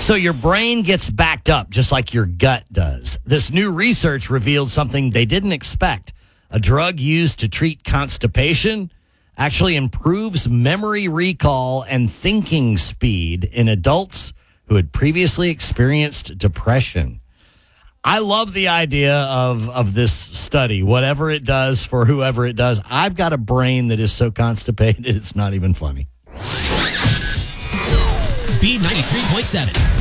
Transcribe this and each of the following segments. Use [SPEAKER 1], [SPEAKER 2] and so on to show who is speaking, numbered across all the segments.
[SPEAKER 1] So your brain gets backed up just like your gut does. This new research revealed something they didn't expect. A drug used to treat constipation actually improves memory recall and thinking speed in adults who had previously experienced depression. I love the idea of this study, whatever it does for whoever it does. I've got a brain that is so constipated, it's not even funny.
[SPEAKER 2] B93.7.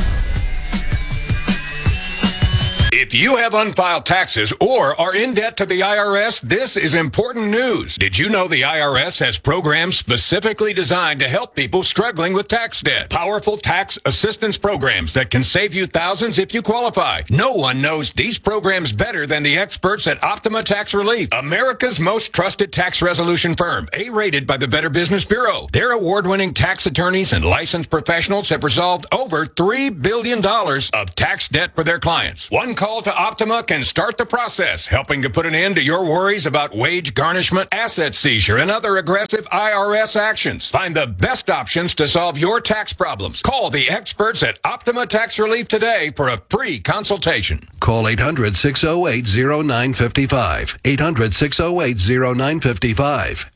[SPEAKER 3] If you have unfiled taxes or are in debt to the IRS, this is important news. Did you know the IRS has programs specifically designed to help people struggling with tax debt? Powerful tax assistance programs that can save you thousands if you qualify. No one knows these programs better than the experts at Optima Tax Relief, America's most trusted tax resolution firm, A-rated by the Better Business Bureau. Their award-winning tax attorneys and licensed professionals have resolved over $3 billion of tax debt for their clients. One call to Optima can start the process, helping to put an end to your worries about wage garnishment, asset seizure, and other aggressive IRS actions. Find the best options to solve your tax problems. Call the experts at Optima Tax Relief today for a free consultation.
[SPEAKER 4] Call 800-608-0955. 800-608-0955.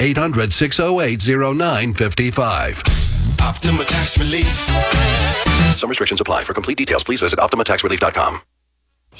[SPEAKER 4] 800-608-0955.
[SPEAKER 2] Optima Tax Relief.
[SPEAKER 4] Some restrictions apply. For complete details, please visit OptimaTaxRelief.com.